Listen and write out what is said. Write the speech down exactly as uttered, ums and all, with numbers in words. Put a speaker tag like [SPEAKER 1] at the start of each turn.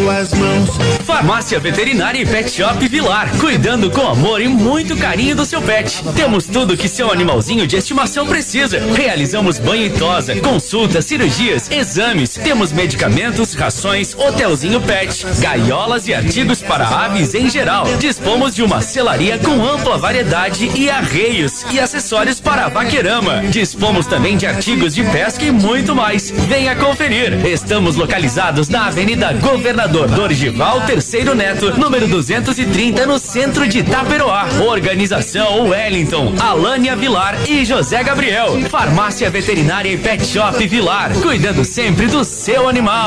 [SPEAKER 1] suas mãos.
[SPEAKER 2] Farmácia Veterinária e Pet Shop Vilar, cuidando com amor e muito carinho do seu pet. Temos tudo que seu animalzinho de estimação precisa. Realizamos banho e tosa, consultas, cirurgias, exames. Temos medicamentos, rações, hotelzinho pet, gaiolas e artigos para aves em geral. Dispomos de uma selaria com ampla variedade e arreios e acessórios para a vaquerama. Dispomos também de artigos de pesca e muito mais. Venha conferir. Estamos localizados na Avenida Governador Dorigival Terceiro Neto, número duzentos e trinta, no centro de Itaperoá. Organização Wellington, Alânia Vilar e José Gabriel. Farmácia Veterinária e Pet Shop Vilar, cuidando sempre do seu animal.